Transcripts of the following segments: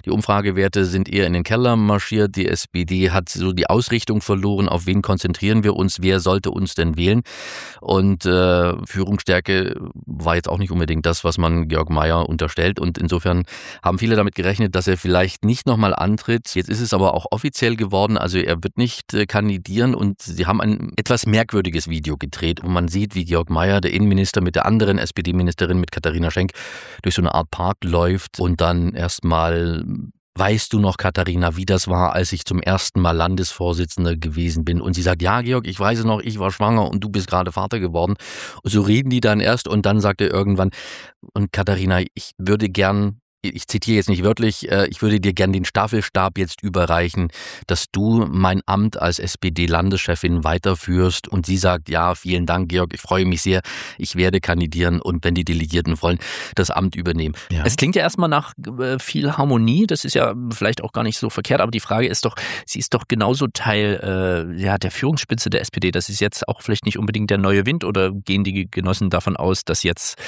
Die Umfragewerte sind eher in den Keller marschiert. Die SPD hat so die Ausrichtung verloren. Auf wen konzentrieren wir uns? Wer sollte uns denn wählen? Und Führungsstärke war jetzt auch nicht unbedingt das, was man Georg Mayer unterstellt. Und insofern haben viele damit gerechnet, dass er vielleicht nicht nochmal antritt. Jetzt ist es aber auch offiziell geworden. Also er wird nicht kandidieren. Und sie haben ein etwas merkwürdiges Video gedreht, wo man sieht, wie Georg Mayer, der Innenminister, mit der anderen SPD-Ministerin, mit Katharina Schenk, durch so eine Art Park läuft und dann erstmal: Weißt du noch, Katharina, wie das war, als ich zum ersten Mal Landesvorsitzender gewesen bin? Und sie sagt: Ja, Georg, ich weiß es noch, ich war schwanger und du bist gerade Vater geworden. Und so reden die dann erst und dann sagt er irgendwann: Und Katharina, ich würde gern, ich zitiere jetzt nicht wörtlich, ich würde dir gern den Staffelstab jetzt überreichen, dass du mein Amt als SPD-Landeschefin weiterführst. Und sie sagt: Ja, vielen Dank, Georg, ich freue mich sehr, ich werde kandidieren und wenn die Delegierten wollen, das Amt übernehmen. Ja. Es klingt ja erstmal nach viel Harmonie, das ist ja vielleicht auch gar nicht so verkehrt, aber die Frage ist doch, sie ist doch genauso Teil der Führungsspitze der SPD. Das ist jetzt auch vielleicht nicht unbedingt der neue Wind, oder gehen die Genossen davon aus, dass jetzt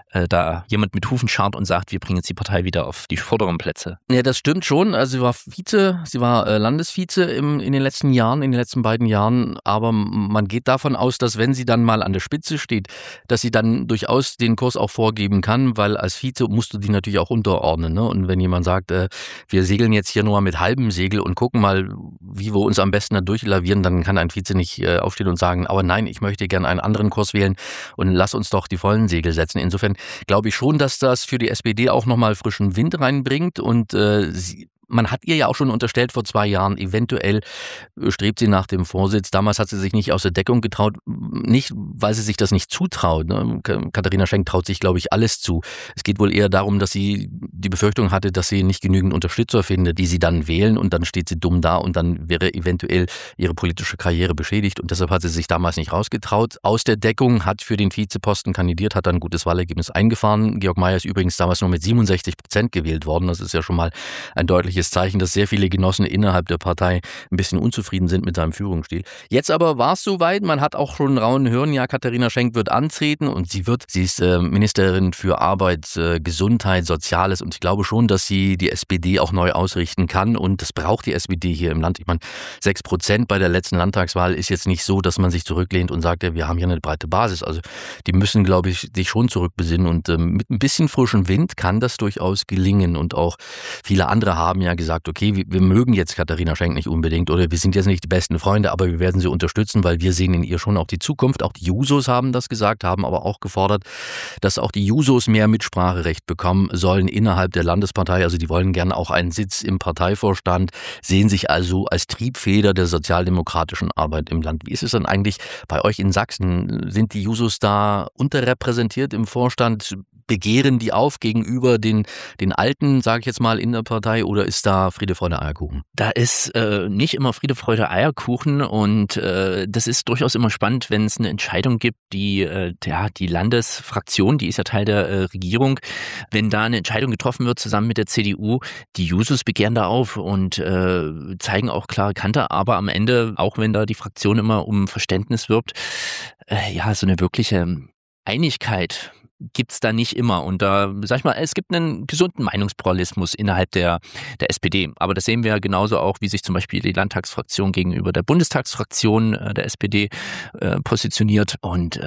da jemand mit Hufen scharrt und sagt, wir bringen jetzt die Partei wieder auf die vorderen Plätze? Ja, das stimmt schon. Also sie war Landesvize in den letzten Jahren, in den letzten beiden Jahren. Aber man geht davon aus, dass wenn sie dann mal an der Spitze steht, dass sie dann durchaus den Kurs auch vorgeben kann, weil als Vize musst du die natürlich auch unterordnen. Ne? Und wenn jemand sagt, wir segeln jetzt hier nur mit halbem Segel und gucken mal, wie wir uns am besten da durchlavieren, dann kann ein Vize nicht aufstehen und sagen: Aber nein, ich möchte gerne einen anderen Kurs wählen und lass uns doch die vollen Segel setzen. Insofern glaube ich schon, dass das für die SPD auch nochmal frischen Wind reinbringt. Und man hat ihr ja auch schon unterstellt vor 2 Jahren, eventuell strebt sie nach dem Vorsitz. Damals hat sie sich nicht aus der Deckung getraut, nicht, weil sie sich das nicht zutraut. Ne? Katharina Schenk traut sich, glaube ich, alles zu. Es geht wohl eher darum, dass sie die Befürchtung hatte, dass sie nicht genügend Unterstützer findet, die sie dann wählen, und dann steht sie dumm da und dann wäre eventuell ihre politische Karriere beschädigt. Und deshalb hat sie sich damals nicht rausgetraut. Aus der Deckung, hat für den Vizeposten kandidiert, hat dann ein gutes Wahlergebnis eingefahren. Georg Mayer ist übrigens damals nur mit 67% gewählt worden. Das ist ja schon mal ein deutliches Zeichen, dass sehr viele Genossen innerhalb der Partei ein bisschen unzufrieden sind mit seinem Führungsstil. Jetzt aber war es soweit, man hat auch schon rauen hören, ja, Katharina Schenk wird antreten und sie ist Ministerin für Arbeit, Gesundheit, Soziales, und ich glaube schon, dass sie die SPD auch neu ausrichten kann, und das braucht die SPD hier im Land. Ich meine, 6% bei der letzten Landtagswahl ist jetzt nicht so, dass man sich zurücklehnt und sagt, ja, wir haben hier eine breite Basis. Also die müssen, glaube ich, sich schon zurückbesinnen, und mit ein bisschen frischem Wind kann das durchaus gelingen. Und auch viele andere haben ja gesagt, okay, wir mögen jetzt Katharina Schenk nicht unbedingt, oder wir sind jetzt nicht die besten Freunde, aber wir werden sie unterstützen, weil wir sehen in ihr schon auch die Zukunft. Auch die Jusos haben das gesagt, haben aber auch gefordert, dass auch die Jusos mehr Mitspracherecht bekommen sollen innerhalb der Landespartei. Also die wollen gerne auch einen Sitz im Parteivorstand, sehen sich also als Triebfeder der sozialdemokratischen Arbeit im Land. Wie ist es dann eigentlich bei euch in Sachsen? Sind die Jusos da unterrepräsentiert im Vorstand? Begehren die auf gegenüber den Alten, sage ich jetzt mal, in der Partei, oder ist da Friede, Freude, Eierkuchen? Da ist nicht immer Friede, Freude, Eierkuchen, und das ist durchaus immer spannend, wenn es eine Entscheidung gibt, die Landesfraktion, die ist ja Teil der Regierung, wenn da eine Entscheidung getroffen wird zusammen mit der CDU, die Jusos begehren da auf und zeigen auch klare Kante, aber am Ende, auch wenn da die Fraktion immer um Verständnis wirbt, so eine wirkliche Einigkeit gibt's da nicht immer. Und da, sag ich mal, es gibt einen gesunden Meinungspluralismus innerhalb der SPD. Aber das sehen wir ja genauso auch, wie sich zum Beispiel die Landtagsfraktion gegenüber der Bundestagsfraktion der SPD positioniert. Und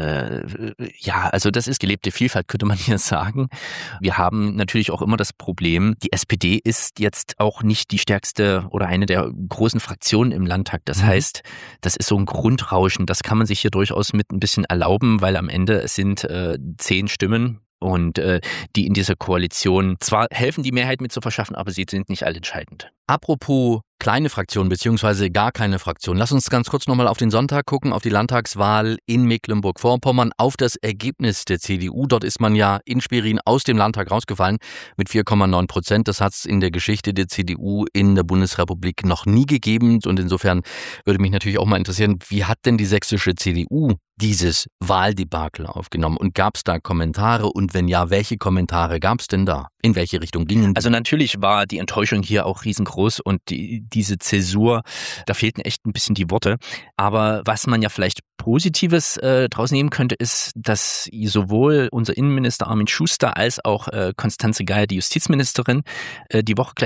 also das ist gelebte Vielfalt, könnte man hier sagen. Wir haben natürlich auch immer das Problem, die SPD ist jetzt auch nicht die stärkste oder eine der großen Fraktionen im Landtag. Das heißt, das ist so ein Grundrauschen. Das kann man sich hier durchaus mit ein bisschen erlauben, weil am Ende es sind 10 Stimmen, und die in dieser Koalition zwar helfen, die Mehrheit mit zu verschaffen, aber sie sind nicht allentscheidend. Apropos kleine Fraktion beziehungsweise gar keine Fraktion. Lass uns ganz kurz nochmal auf den Sonntag gucken, auf die Landtagswahl in Mecklenburg-Vorpommern, auf das Ergebnis der CDU. Dort ist man ja in Schwerin aus dem Landtag rausgefallen mit 4,9%. Das hat es in der Geschichte der CDU in der Bundesrepublik noch nie gegeben. Und insofern würde mich natürlich auch mal interessieren, wie hat denn die sächsische CDU dieses Wahldebakel aufgenommen? Und gab es da Kommentare? Und wenn ja, welche Kommentare gab es denn da? In welche Richtung gingen die? Also natürlich war die Enttäuschung hier auch riesengroß, und diese Zäsur, da fehlten echt ein bisschen die Worte. Aber was man ja vielleicht Positives draus nehmen könnte, ist, dass sowohl unser Innenminister Armin Schuster als auch Constanze Geier, die Justizministerin, die Woche gleich